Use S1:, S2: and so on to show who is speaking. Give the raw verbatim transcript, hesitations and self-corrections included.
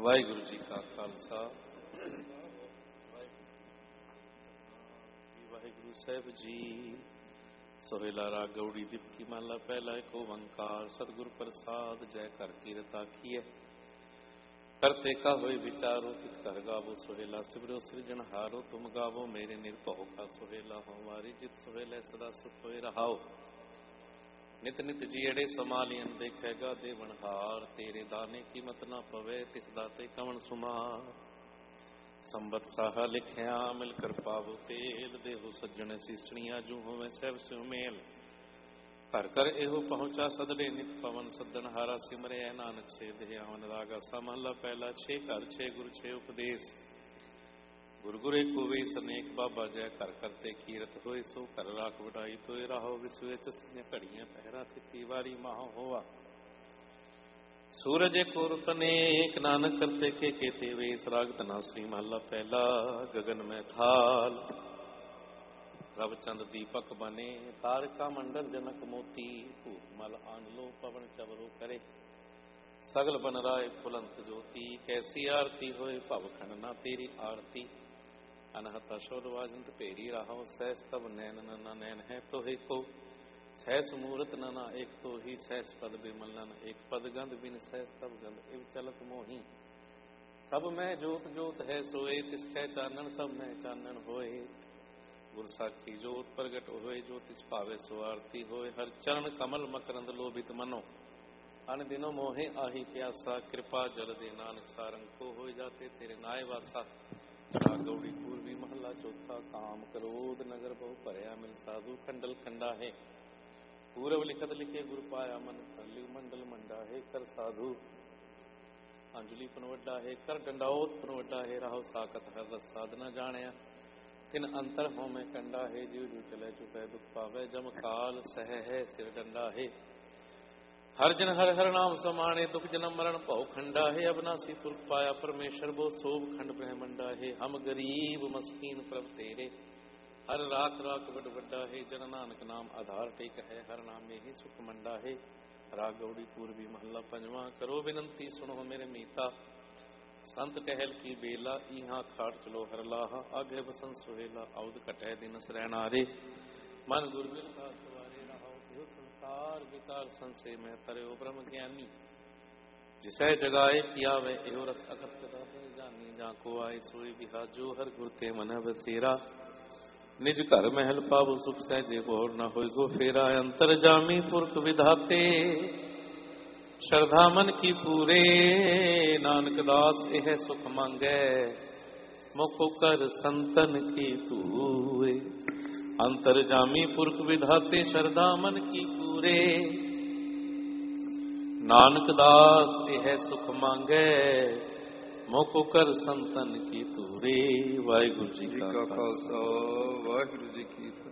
S1: वाहिगुरु जी का खालसा वाहिगुरु साहब जी। सोहेला राग गौड़ी दीप की माला पहला एक ओंकार सतगुरु प्रसाद जय कर कीरत आखिए करते का होए विचारो कित कर गावो सोहेला सिमरो सृजनहारो तुम गावो मेरे निर्भव का सोहेला हो वारी जित सोहेला सदा सुख होए रहाओ नित नित जीड़े समालियन देखेगा देवनहार तेरे दाने की मत ना पवे तिस दाते कवन सुमार संबत साहा लिखिया मिलकर पावो तेल देहो सज्जन सीसणिया जू होवे सब सुमेल कर कर एहो पहुंचा सदड़े नित पवन सदन हारा सिमरे नानक से देवन रागा समहला पहला छे कर छे गुरु छे उपदेश गुरु गुरे कुवे सनेक बाबा जय कर करते कीरत होए सो कर राख वडाई तो राहो विसुए चस्ने घड़ियां पहरा थी वारी माह होवा सूरज को रुतने एक नानक करते के केते वे राग तना श्री महला पहला गगन में थाल रवचंद दीपक बने तारका मंडल जनक मोती धूप मल आनलो पवन चवरो करे सगल बन राय फुलंत ज्योति कैसी आरती होए भव खंडना तेरी आरती अनहता शोध वाजंत पेरी राहो सहस तब नैन नना नैन है तो हे को सहस मूर्त नना एक तो ही सहस पद बिमल नन एक पद गंध बिन सहस तब गंध इव चलत मोही सब में जोत जोत है सोए तिसकै चानन सब में चानन होए गुर साखी जोत प्रगट होए ज्योतिष पावे सो आरती होए हर चरण कमल मकरंद लोभित मनो अन दिनो मोहे आही प्यासा कृपा जल दे नानक सारंग को हो जाते तेरे नाय वासा गौड़ी पूर्वी महला चौथा काम क्रोध नगर बहु भरया मिल साधु खंडल खंडा है पूरब लिखत लिखे गुरु पाया मन थल्यु मंडल मंडा है कर साधु अंजलि पनवड्डा है कर डंडाओत पनवड्डा है राहो साकत हर रस साधना जाने तिन अंतर हो में कंडा है जीव जू चले चुके दुख पावे जम काल सह है सिर डंडा है हर जन हर हर नाम समाने दुख जन्म मरण भव खंडा है अबनासी पुरख पाया परमेश्वर वो सोभ खंड ब्रह्मंडा है हम गरीब मस्कीन प्रभ तेरे हर रात रात बड़ बड्डा है जन नानक नाम आधार टेक है हर नाम में ही सुख मंडा है राग गौड़ी पूर्वी महला पंजवा करो विनंती सुनो मेरे मीता संत कहल की बेला इहा खाट चलो हर लाहा आगे बसन सुहेला औद कटै दिन सरैनारे मन गुरबिल का सवारे रहो यो संसार विकार संशय में तरयो ब्रह्म ज्ञानी जिसे जगाए पियावे एहो रस अगत जानी जाको आए सोई बिहा जो हर गुरते मन बसेरा निज घर महल पावो सुख सहजे बोर न होय गो फेरा अंतर जामी पुरख विधाते श्रद्धा मन की पूरे नानक दास यह सुख मांगे मुख कर संतन की तूरे अंतर जामी पुरख विधाते श्रद्धा मन की पूरे नानक दास यह सुख मांगे मुख कर संतन की तूरे। वाहिगुरु जी का खालसा वाहिगुरु जी की